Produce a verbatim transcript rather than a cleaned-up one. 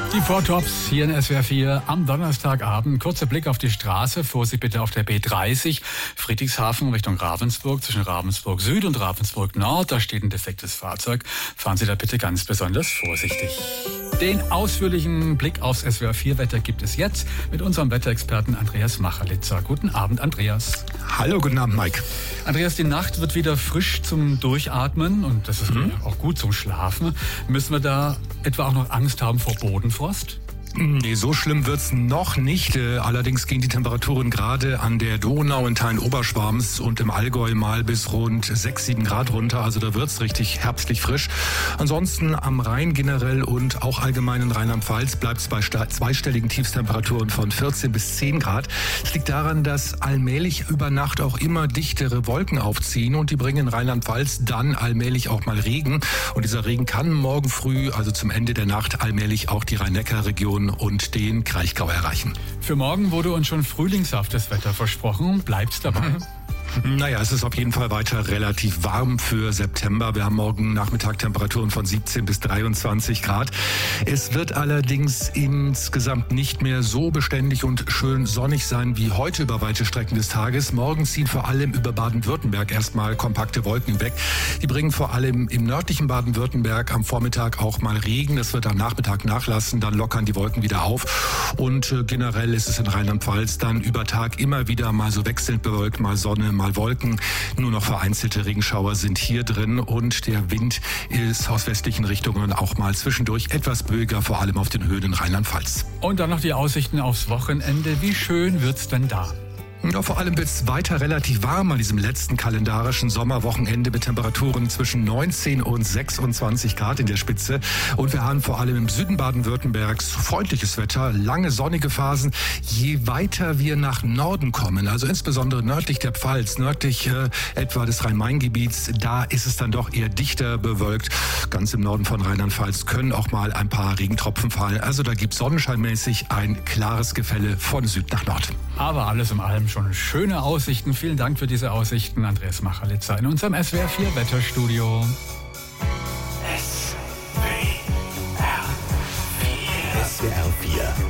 Die Four Tops hier in S W R vier am Donnerstagabend. Kurzer Blick auf die Straße. Vorsicht bitte auf der B dreißig. Friedrichshafen Richtung Ravensburg. Zwischen Ravensburg Süd und Ravensburg Nord. Da steht ein defektes Fahrzeug. Fahren Sie da bitte ganz besonders vorsichtig. Den ausführlichen Blick aufs S W R vier Wetter gibt es jetzt mit unserem Wetterexperten Andreas Machalitzer. Guten Abend, Andreas. Hallo, guten Abend, Mike. Andreas, die Nacht wird wieder frisch zum Durchatmen und das ist mhm. auch gut zum Schlafen. Müssen wir da etwa auch noch Angst haben vor Bodenfrost? Nee, so schlimm wird's noch nicht. Allerdings gehen die Temperaturen gerade an der Donau in Teilen Oberschwabens und im Allgäu mal bis rund sechs, sieben Grad runter. Also da wird's richtig herbstlich frisch. Ansonsten am Rhein generell und auch allgemein in Rheinland-Pfalz bleibt es bei zweistelligen Tiefstemperaturen von vierzehn bis zehn Grad. Es liegt daran, dass allmählich über Nacht auch immer dichtere Wolken aufziehen und die bringen in Rheinland-Pfalz dann allmählich auch mal Regen. Und dieser Regen kann morgen früh, also zum Ende der Nacht, allmählich auch die Rhein-Neckar-Region und den Kraichgau erreichen. Für morgen wurde uns schon frühlingshaftes Wetter versprochen. Bleibt's dabei? Naja, es ist auf jeden Fall weiter relativ warm für September. Wir haben morgen Nachmittag Temperaturen von siebzehn bis dreiundzwanzig Grad. Es wird allerdings insgesamt nicht mehr so beständig und schön sonnig sein wie heute über weite Strecken des Tages. Morgen ziehen vor allem über Baden-Württemberg erstmal kompakte Wolken weg. Die bringen vor allem im nördlichen Baden-Württemberg am Vormittag auch mal Regen. Das wird am Nachmittag nachlassen, dann lockern die Wolken wieder auf. Und äh, generell ist es in Rheinland-Pfalz dann über Tag immer wieder mal so wechselnd bewölkt, mal Sonne, mal Wolken. Nur noch vereinzelte Regenschauer sind hier drin und der Wind ist aus westlichen Richtungen auch mal zwischendurch etwas böiger, vor allem auf den Höhen in Rheinland-Pfalz. Und dann noch die Aussichten aufs Wochenende. Wie schön wird's denn da? Ja, vor allem wird es weiter relativ warm an diesem letzten kalendarischen Sommerwochenende mit Temperaturen zwischen neunzehn und sechsundzwanzig Grad in der Spitze. Und wir haben vor allem im Süden Baden-Württembergs freundliches Wetter, lange sonnige Phasen. Je weiter wir nach Norden kommen, also insbesondere nördlich der Pfalz, nördlich äh, etwa des Rhein-Main-Gebiets, da ist es dann doch eher dichter bewölkt. Ganz im Norden von Rheinland-Pfalz können auch mal ein paar Regentropfen fallen. Also da gibt es sonnenscheinmäßig ein klares Gefälle von Süd nach Nord. Aber alles in allem schon schöne Aussichten. Vielen Dank für diese Aussichten, Andreas Machalitzer in unserem S W R vier Wetterstudio. S W R vier. S W R vier